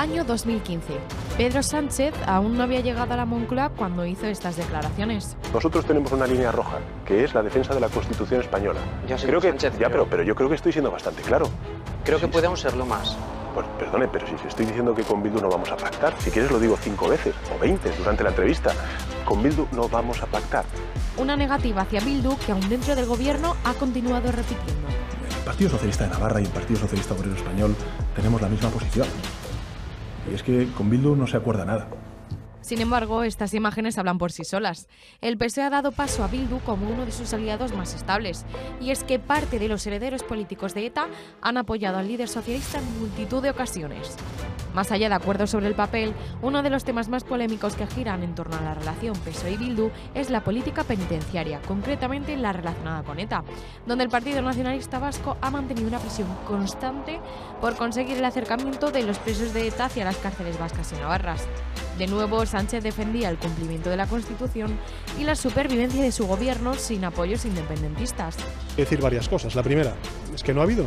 Año 2015. Pedro Sánchez aún no había llegado a la Moncloa cuando hizo estas declaraciones. Nosotros tenemos una línea roja, que es la defensa de la Constitución española. Pero yo creo que estoy siendo bastante claro. Creo que podemos serlo más. Pues perdone, pero si estoy diciendo que con Bildu no vamos a pactar, si quieres lo digo 5 veces o 20 durante la entrevista, con Bildu no vamos a pactar. Una negativa hacia Bildu que aún dentro del gobierno ha continuado repitiendo. El Partido Socialista de Navarra y el Partido Socialista Obrero Español tenemos la misma posición. Y es que con Bildu no se acuerda nada. Sin embargo, estas imágenes hablan por sí solas. El PSOE ha dado paso a Bildu como uno de sus aliados más estables. Y es que parte de los herederos políticos de ETA han apoyado al líder socialista en multitud de ocasiones. Más allá de acuerdos sobre el papel, uno de los temas más polémicos que giran en torno a la relación PSOE y Bildu es la política penitenciaria, concretamente la relacionada con ETA, donde el Partido Nacionalista Vasco ha mantenido una presión constante por conseguir el acercamiento de los presos de ETA hacia las cárceles vascas y navarras. De nuevo, Sánchez defendía el cumplimiento de la Constitución y la supervivencia de su gobierno sin apoyos independentistas. Decir varias cosas. La primera es que no ha habido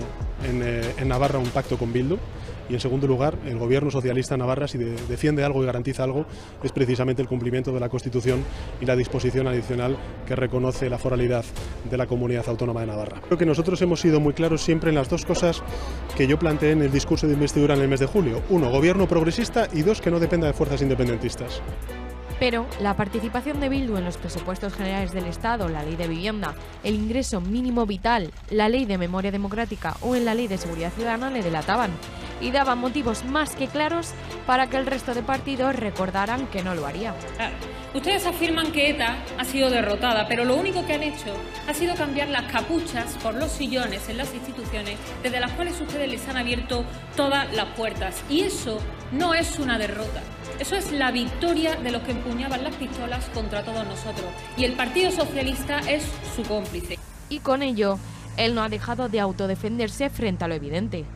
en Navarra un pacto con Bildu. Y en segundo lugar, el gobierno socialista en Navarra, si defiende algo y garantiza algo, es precisamente el cumplimiento de la Constitución y la disposición adicional que reconoce la foralidad de la Comunidad Autónoma de Navarra. Creo que nosotros hemos sido muy claros siempre en las dos cosas que yo planteé en el discurso de investidura en el mes de julio. 1, gobierno progresista, y 2, que no dependa de fuerzas independentistas. Pero la participación de Bildu en los presupuestos generales del Estado, la ley de vivienda, el ingreso mínimo vital, la ley de memoria democrática o en la ley de seguridad ciudadana le delataban y daban motivos más que claros para que el resto de partidos recordaran que no lo haría. Ustedes afirman que ETA ha sido derrotada, pero lo único que han hecho ha sido cambiar las capuchas por los sillones en las instituciones desde las cuales ustedes les han abierto todas las puertas. Y eso no es una derrota. Eso es la victoria de los que empuñaban las pistolas contra todos nosotros. Y el Partido Socialista es su cómplice. Y con ello, él no ha dejado de autodefenderse frente a lo evidente.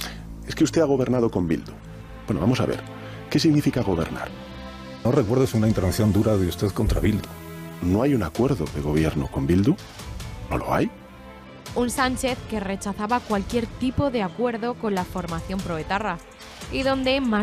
Es que usted ha gobernado con Bildu. Bueno, vamos a ver. ¿Qué significa gobernar? No recuerdo una intervención dura de usted contra Bildu. ¿No hay un acuerdo de gobierno con Bildu? ¿No lo hay? Un Sánchez que rechazaba cualquier tipo de acuerdo con la formación proetarra y donde más